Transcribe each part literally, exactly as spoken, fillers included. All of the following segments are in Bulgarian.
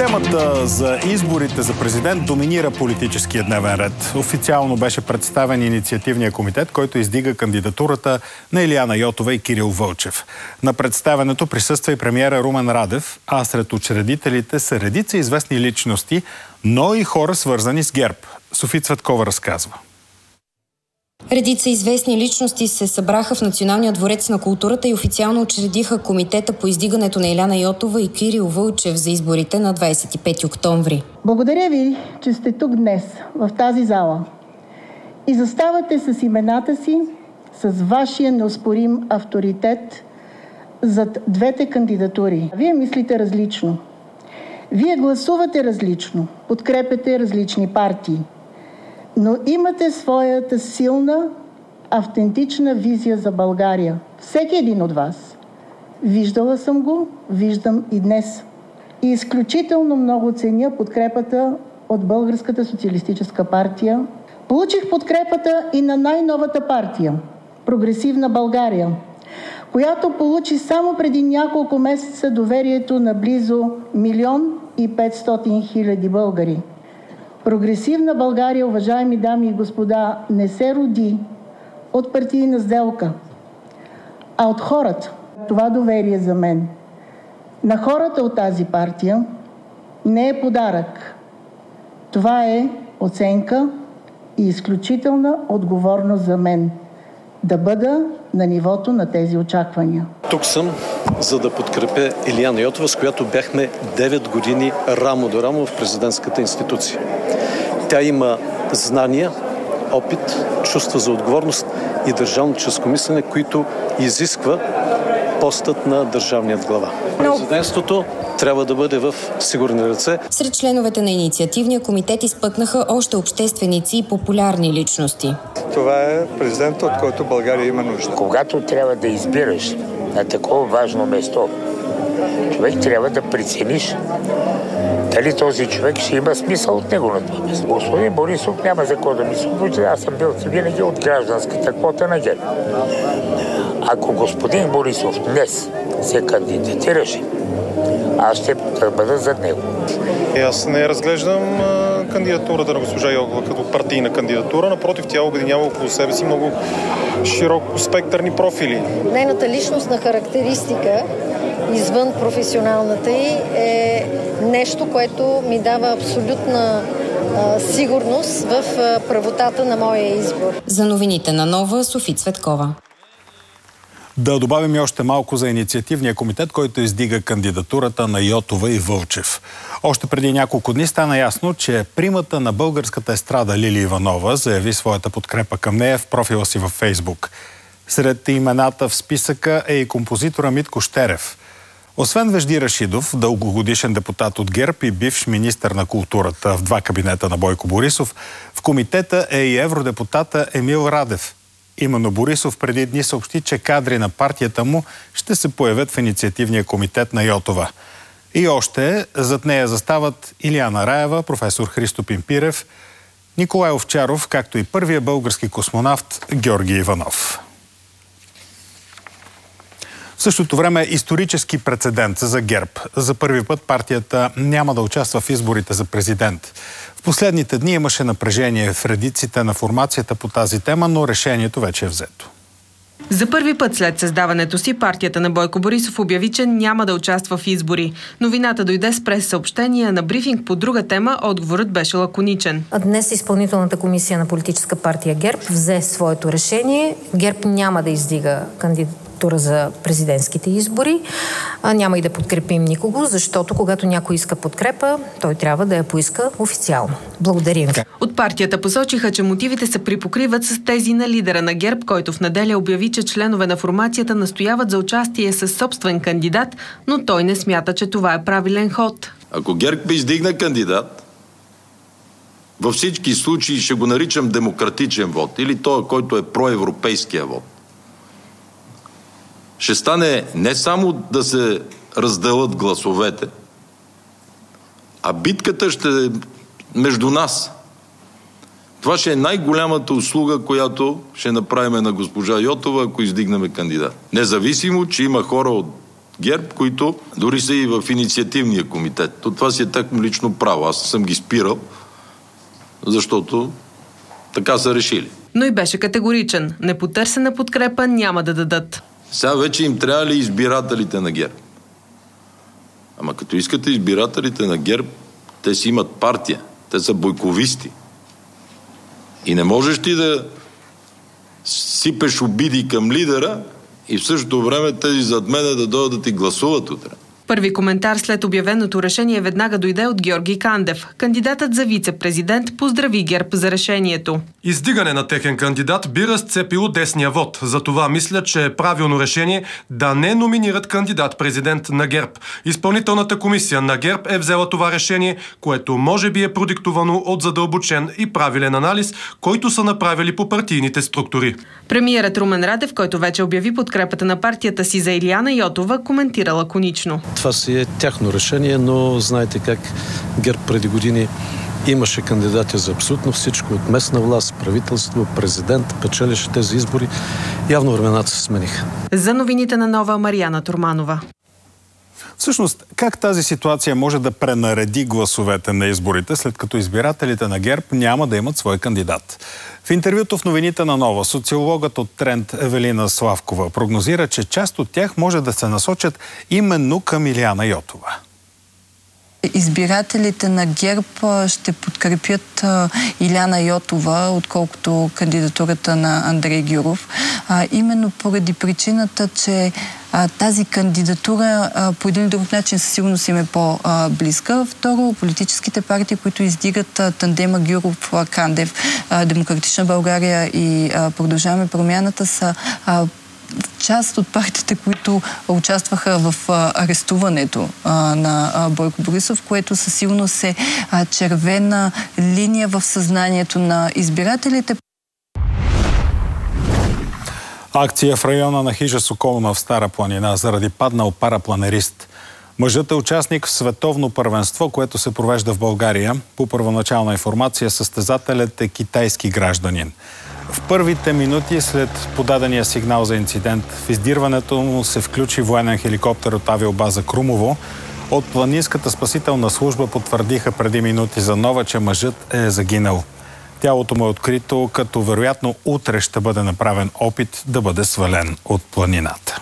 Темата за изборите за президент доминира политическия дневен ред. Официално беше представен инициативния комитет, който издига кандидатурата на Илияна Йотова и Кирил Вълчев. На представенето присъства и премиера Румен Радев, а сред учредителите са редица известни личности, но и хора свързани с ГЕРБ. Софи Цветкова разказва. Редица известни личности се събраха в Националния дворец на културата и официално учредиха комитета по издигането на Илияна Йотова и Кирил Вълчев за изборите на двадесет и пети октомври. Благодаря ви, че сте тук днес, в тази зала и заставате с имената си, с вашия неоспорим авторитет зад двете кандидатури. Вие мислите различно. Вие гласувате различно, подкрепяте различни партии. Но имате своята силна, автентична визия за България. Всеки един от вас. Виждала съм го, виждам и днес. И изключително много ценя подкрепата от Българската социалистическа партия. Получих подкрепата и на най-новата партия – Прогресивна България, която получи само преди няколко месеца доверието на близо милион и петстотин хиляди българи. Прогресивна България, уважаеми дами и господа, не се роди от партийна сделка, а от хората. Това доверие за мен на хората от тази партия не е подарък. Това е оценка и изключителна отговорност за мен да бъда на нивото на тези очаквания. Тук съм, за да подкрепя Илияна Йотова, с която бяхме девет години рамо до рамо в президентската институция. Тя има знания, опит, чувства за отговорност и държавническо мислене, които изисква постът на държавният глава. Президентството трябва да бъде в сигурни ръце. Сред членовете на инициативния комитет изпъкнаха още общественици и популярни личности. Това е президент, от който България има нужда. Когато трябва да избираш на такова важно место, човек трябва да прецениш дали този човек ще има смисъл от него на това место. Господин Борисов няма за какво да мисля. Аз съм бил винаги от гражданската квота на ГЕРБ. Ако господин Борисов днес се кандидатираше, аз ще бъда зад него. Аз не разглеждам а, кандидатурата на госпожа Йотова като партийна кандидатура. Напротив, тя обединява около себе си много широко спектърни профили. Нейната личностна характеристика извън професионалната й е нещо, което ми дава абсолютна а, сигурност в а, правотата на моя избор. За новините на Нова, Софи Цветкова. Да добавим и още малко за инициативния комитет, който издига кандидатурата на Йотова и Вълчев. Още преди няколко дни стана ясно, че примата на българската естрада Лили Иванова заяви своята подкрепа към нея в профила си във Фейсбук. Сред имената в списъка е и композитора Митко Щерев. Освен Вежди Рашидов, дългогодишен депутат от ГЕРБ и бивш министър на културата в два кабинета на Бойко Борисов, в комитета е и евродепутата Емил Радев. Именно Борисов преди дни съобщи, че кадри на партията му ще се появят в инициативния комитет на Йотова. И още зад нея застават Илияна Раева, професор Христо Пимпирев, Николай Овчаров, както и първия български космонавт Георги Иванов. В същото време е исторически прецедент за ГЕРБ. За първи път партията няма да участва в изборите за президент. В последните дни имаше напрежение в редиците на формацията по тази тема, но решението вече е взето. За първи път след създаването си, партията на Бойко Борисов обяви, че няма да участва в избори. Новината дойде с прес-съобщение, на брифинг по друга тема отговорът беше лаконичен. Днес изпълнителната комисия на политическа партия ГЕРБ взе своето решение. ГЕРБ няма да издига кандидат за президентските избори. А няма и да подкрепим никого, защото когато някой иска подкрепа, той трябва да я поиска официално. Благодарим. От партията посочиха, че мотивите се припокриват с тези на лидера на ГЕРБ, който в неделя обяви, че членове на формацията настояват за участие със собствен кандидат, но той не смята, че това е правилен ход. Ако ГЕРБ издигне кандидат, във всички случаи ще го наричам демократичен вод или той, който е проевропейския вод. Ще стане не само да се разделят гласовете, а битката ще е между нас. Това ще е най-голямата услуга, която ще направим на госпожа Йотова, ако издигнем кандидат. Независимо, че има хора от ГЕРБ, които дори са и в инициативния комитет. То това си е тяхно лично право. Аз съм ги спирал, защото така са решили. Но и беше категоричен. Непотърсена подкрепа няма да дадат. Сега вече им трябва ли избирателите на ГЕРБ? Ама като искате избирателите на ГЕРБ, те си имат партия. Те са бойковисти. И не можеш ти да сипеш обиди към лидера и в същото време тези зад мене да дойдат да ти гласуват утре. Първи коментар след обявеното решение веднага дойде от Георги Кандев. Кандидатът за вице-президент поздрави ГЕРБ за решението. Издигане на техен кандидат би разцепило десния вод. Затова мисля, че е правилно решение да не номинират кандидат-президент на ГЕРБ. Изпълнителната комисия на ГЕРБ е взела това решение, което може би е продиктовано от задълбочен и правилен анализ, който са направили по партийните структури. Премиерът Румен Радев, който вече обяви подкрепата на партията си за Илияна Йотова, коментира лаконично. Това си е тяхно решение, но знаете как ГЕРБ преди години имаше кандидати за абсолютно всичко, от местна власт, правителство, президент, печелише тези избори. Явно времената се смениха. За новините на Нова, Мариана Турманова. Всъщност, как тази ситуация може да пренареди гласовете на изборите, след като избирателите на ГЕРБ няма да имат свой кандидат? В интервюто в новините на Нова, социологът от Тренд Евелина Славкова прогнозира, че част от тях може да се насочат именно към Илияна Йотова. Избирателите на ГЕРБ ще подкрепят Илияна Йотова, отколкото кандидатурата на Андрей Гюров. А, именно поради причината, че а, тази кандидатура а, по един или друг начин със сигурност им е по-близка. Второ, политическите партии, които издигат а, тандема Гюров-Кандев, а, Демократична България и а, Продължаваме промяната, са а, част от партиите, които участваха в а, арестуването а, на а, Бойко Борисов, което със сигурност е а, червена линия в съзнанието на избирателите. Акция в района на хижа Соколна в Стара планина заради паднал парапланерист. Мъжът е участник в световно първенство, което се провежда в България. По първоначална информация, състезателят е китайски гражданин. В първите минути след подадения сигнал за инцидент в издирването му се включи военен хеликоптер от авиобаза Крумово. От планинската спасителна служба потвърдиха преди минути за Нова, че мъжът е загинал. Тялото му е открито, като вероятно утре ще бъде направен опит да бъде свален от планината.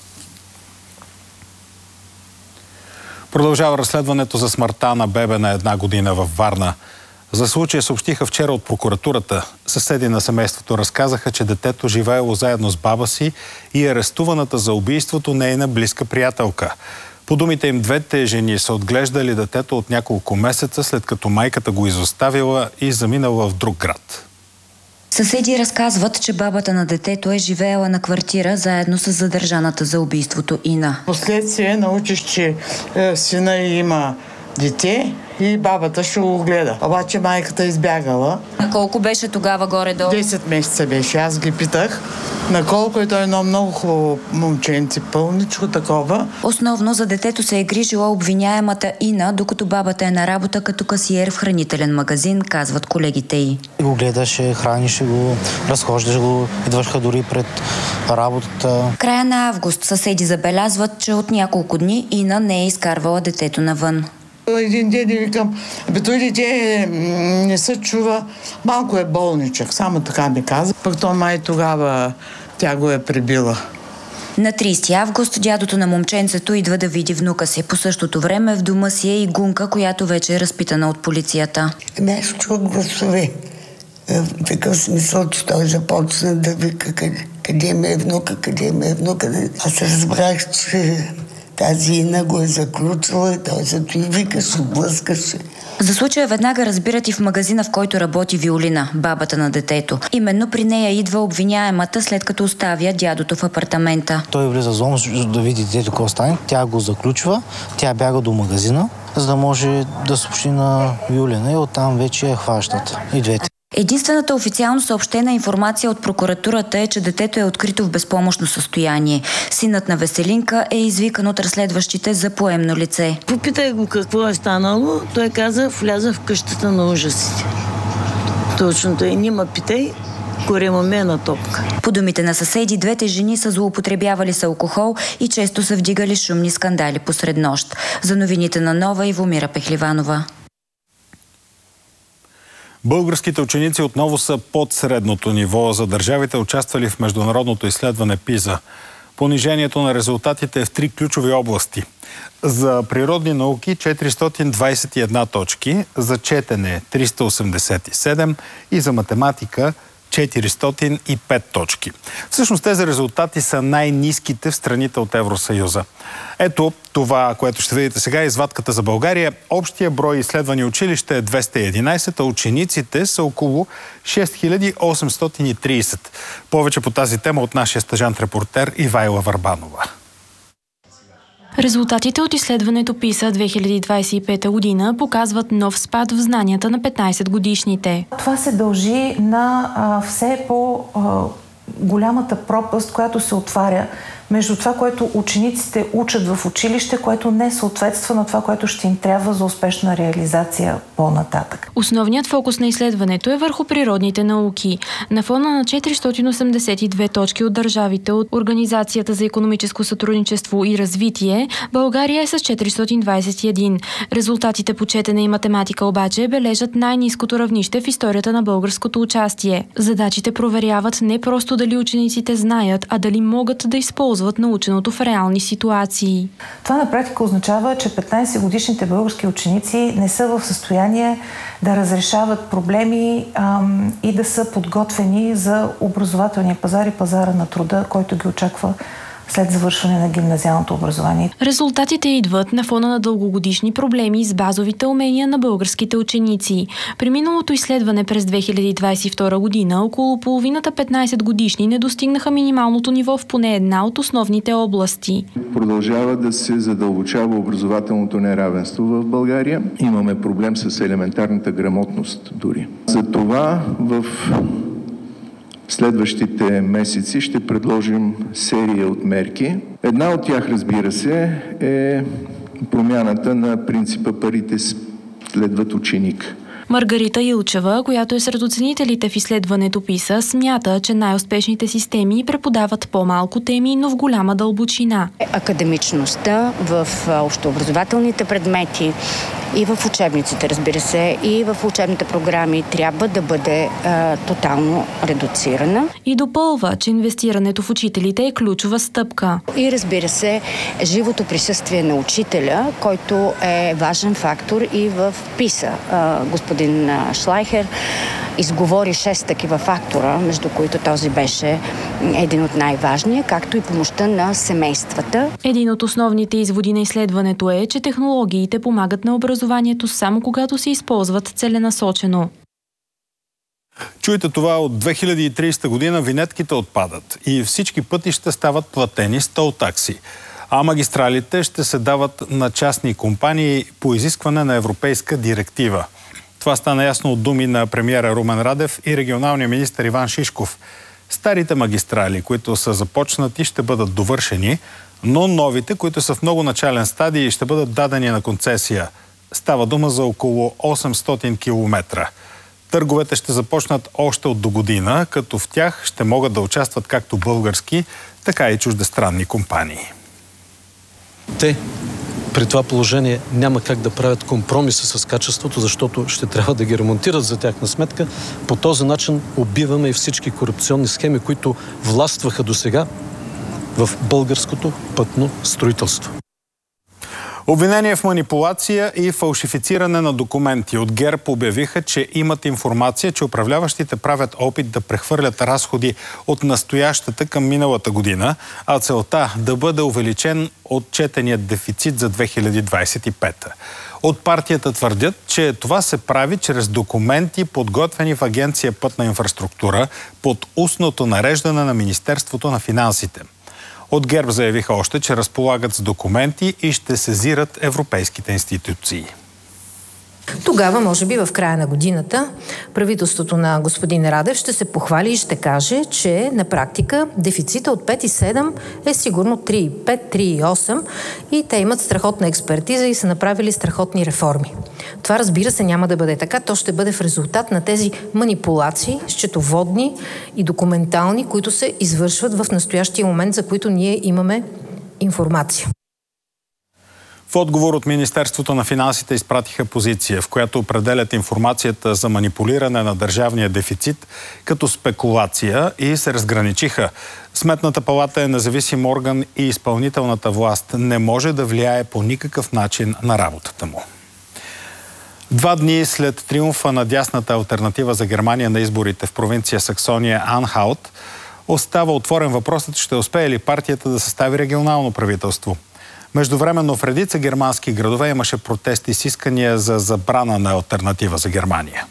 Продължава разследването за смъртта на бебе на една година във Варна. За случая съобщиха вчера от прокуратурата. Съседи на семейството разказаха, че детето живеело заедно с баба си и арестуваната за убийството нейна близка приятелка. По думите им, двете жени са отглеждали детето от няколко месеца, след като майката го изоставила и заминала в друг град. Съседи разказват, че бабата на детето е живеела на квартира заедно с задържаната за убийството Ина. Последствие научих, че е, сина има дете и бабата ще го гледа. Обаче майката избягала. На колко беше тогава горе-долу? десет месеца беше. Аз ги питах на колко, и той е едно много хубаво момченце, пълничко такова. Основно за детето се е грижила обвиняемата Ина, докато бабата е на работа като касиер в хранителен магазин, казват колегите й. Го гледаше, хранеше го, разхождаш го, идваха дори пред работата. Края на август съседи забелязват, че от няколко дни Ина не е изкарвала детето навън. Един ден викам, бе той дете не се чува, малко е болничък, само така ми каза. Пък то май тогава тя го е прибила. На тридесети август дядото на момченцето идва да види внука си. По същото време в дома си е и Гунка, която вече е разпитана от полицията. Ами аз чух гласове. В такъв смисъл, че той започна да вика къде, къде ме е внука, къде ме е внука. Аз разбрах, че тази Ина го е заключила и той зато и викаше, блъскаше. За случая веднага разбират и в магазина, в който работи Виолина, бабата на детето. Именно при нея идва обвиняемата, след като оставя дядото в апартамента. Той влиза зон, да види детето какво стане. Тя го заключва, тя бяга до магазина, за да може да съобщи на Виолина и оттам вече я хващат и двете. Единствената официално съобщена информация от прокуратурата е, че детето е открито в безпомощно състояние. Синът на Веселинка е извикан от разследващите за поемно лице. Попитай го какво е станало. Той каза, вляза в къщата на ужасите. Точно той. Нима питай горемомена топка. По думите на съседи, двете жени са злоупотребявали с алкохол и често са вдигали шумни скандали посред нощ. За новините на Нова, Ивомира Пехливанова. Българските ученици отново са под средното ниво за държавите, участвали в международното изследване ПИЗА. Понижението на резултатите е в три ключови области. За природни науки четиристотин двадесет и една точки, за четене триста осемдесет и седем и за математика четиристотин и пет точки. Всъщност тези резултати са най-ниските в страните от Евросъюза. Ето това, което ще видите сега, е извадката за България. Общия брой изследвани училища е двеста и единадесет, а учениците са около шест хиляди осемстотин и тридесет. Повече по тази тема от нашия стажант-репортер Ивайла Върбанова. Резултатите от изследването ПИСА две хиляди двадесет и пета година показват нов спад в знанията на петнадесет годишните. Това се дължи на а, все по а, голямата пропаст, която се отваря между това, което учениците учат в училище, което не съответства на това, което ще им трябва за успешна реализация по-нататък. Основният фокус на изследването е върху природните науки. На фона на четиристотин осемдесет и две точки от държавите от Организацията за икономическо сътрудничество и развитие, България е с четиристотин двадесет и един. Резултатите по четене и математика обаче бележат най-ниското равнище в историята на българското участие. Задачите проверяват не просто дали учениците знаят, а дали могат да използват наученото в реални ситуации. Това на практика означава, че петнадесет годишните български ученици не са в състояние да разрешават проблеми ам, и да са подготвени за образователния пазар и пазара на труда, който ги очаква след завършване на гимназиалното образование. Резултатите идват на фона на дългогодишни проблеми с базовите умения на българските ученици. При миналото изследване през две хиляди двадесет и втора година около половината петнадесет годишни не достигнаха минималното ниво в поне една от основните области. Продължава да се задълбочава образователното неравенство в България. Имаме проблем с елементарната грамотност дори. Затова в следващите месеци ще предложим серия от мерки. Една от тях, разбира се, е промяната на принципа парите следват ученик. Маргарита Илчева, която е сред оценителите в изследването ПИСА, смята, че най-успешните системи преподават по-малко теми, но в голяма дълбочина. Академичността в общообразователните предмети и в учебниците, разбира се, и в учебните програми трябва да бъде а, тотално редуцирана. И допълва, че инвестирането в учителите е ключова стъпка. И разбира се, живото присъствие на учителя, който е важен фактор и в ПИСА. А, господин Шлайхер изговори шест такива фактора, между които този беше един от най-важния, както и помощта на семействата. Един от основните изводи на изследването е, че технологиите помагат на образованието само когато се използват целенасочено. Чуйте това, от две хиляди и тридесета година винетките отпадат и всички пътища стават платени с тол такси. А магистралите ще се дават на частни компании по изискване на европейска директива. Това стана ясно от думи на премиера Румен Радев и регионалния министър Иван Шишков. Старите магистрали, които са започнати, ще бъдат довършени, но новите, които са в много начален стадий, ще бъдат дадени на концесия. Става дума за около осемстотин километра. Търговете ще започнат още от до година, като в тях ще могат да участват както български, така и чуждестранни компании. Те при това положение няма как да правят компромиса с качеството, защото ще трябва да ги ремонтират за тяхна сметка. По този начин убиваме и всички корупционни схеми, които властваха досега в българското пътно строителство. Обвинение в манипулация и фалшифициране на документи. От ГЕРБ обявиха, че имат информация, че управляващите правят опит да прехвърлят разходи от настоящата към миналата година, а целта да бъде увеличен отчетеният дефицит за две хиляди двадесет и пета. От партията твърдят, че това се прави чрез документи, подготвени в Агенция Пътна инфраструктура под устното нареждане на Министерството на финансите. От ГЕРБ заявиха още, че разполагат с документи и ще сезират европейските институции. Тогава, може би в края на годината, правителството на господин Радев ще се похвали и ще каже, че на практика дефицита от пет цяло и седем е сигурно три цяло и пет, три цяло и осем и те имат страхотна експертиза и са направили страхотни реформи. Това, разбира се, няма да бъде така. То ще бъде в резултат на тези манипулации, счетоводни и документални, които се извършват в настоящия момент, за които ние имаме информация. В отговор от Министерството на финансите изпратиха позиция, в която определят информацията за манипулиране на държавния дефицит като спекулация и се разграничиха. Сметната палата е независим орган и изпълнителната власт не може да влияе по никакъв начин на работата му. Два дни след триумфа на дясната алтернатива за Германия на изборите в провинция Саксония-Анхалт, остава отворен въпросът, ще успее ли партията да състави регионално правителство. Междувременно в редица германски градове имаше протести с искания за забрана на алтернатива за Германия.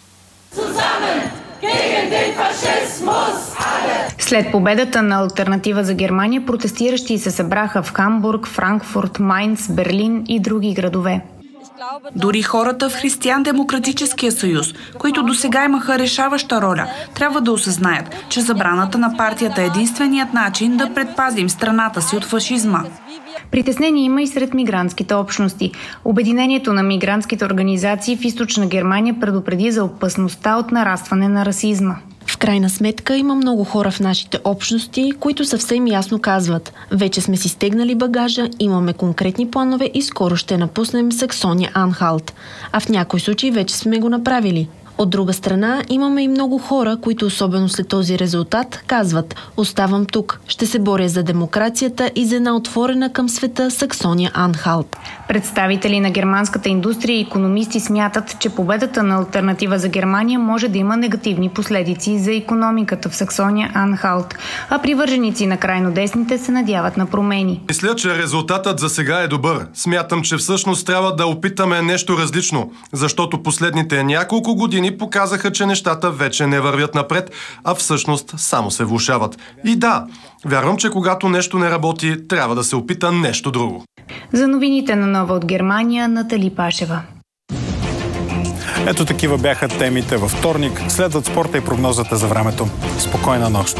След победата на алтернатива за Германия, протестиращи се събраха в Хамбург, Франкфурт, Майнц, Берлин и други градове. Дори хората в Християн-демократическия съюз, които досега имаха решаваща роля, трябва да осъзнаят, че забраната на партията е единственият начин да предпазим страната си от фашизма. Притеснение има и сред мигрантските общности. Обединението на мигрантските организации в Източна Германия предупреди за опасността от нарастване на расизма. В крайна сметка има много хора в нашите общности, които съвсем ясно казват: вече сме си стегнали багажа, имаме конкретни планове и скоро ще напуснем Саксония-Анхалт. А в някои случаи вече сме го направили. От друга страна, имаме и много хора, които особено след този резултат казват: оставам тук, ще се боря за демокрацията и за една отворена към света Саксония-Анхалт. Представители на германската индустрия и икономисти смятат, че победата на алтернатива за Германия може да има негативни последици за икономиката в Саксония-Анхалт, а привърженици на крайно десните се надяват на промени. Мисля, че резултатът за сега е добър. Смятам, че всъщност трябва да опитаме нещо различно, защото последните няколко години показаха, че нещата вече не вървят напред, а всъщност само се влошават. И да, вярвам, че когато нещо не работи, трябва да се опита нещо друго. За новините на Нова от Германия, Натали Пашева. Ето такива бяха темите във вторник. Следват спорта и прогнозата за времето. Спокойна нощ!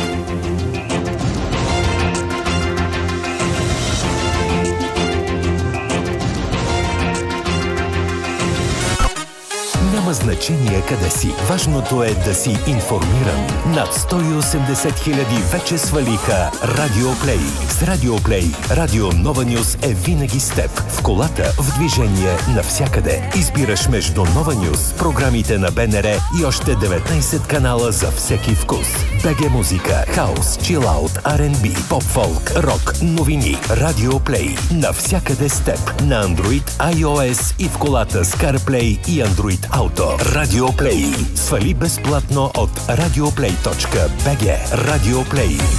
Няма значение къде си. Важното е да си информиран. Над сто и осемдесет хиляди вече свалиха Радио Плей. С Радио Плей, Радио Нова Нюз е винаги с теб. В колата, в движение, навсякъде. Избираш между Нова Нюз, програмите на БНР и още деветнайсет канала за всеки вкус. БГ музика, хаус, чилаут, Ар енд Би, поп-фолк, рок, новини. Радио Плей. Навсякъде с теб. На Android, iOS и в колата с CarPlay и Android Auto. Радио Плей. Свали безплатно от радиоплей точка би джи. Радио Плей.